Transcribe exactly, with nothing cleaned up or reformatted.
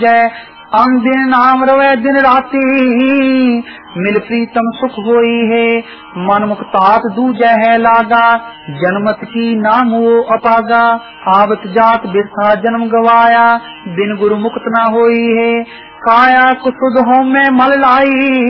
जय अन दिन नाम रवे दिन राती, मिल प्रीतम सुख होई है। मन मुक्तात दूजै है लागा, जन्मत की नाम वो अपागा। आवत जात बिरसा जन्म गवाया, बिन गुरु मुक्त ना होई है। काया कुसुद हो में मल लाई,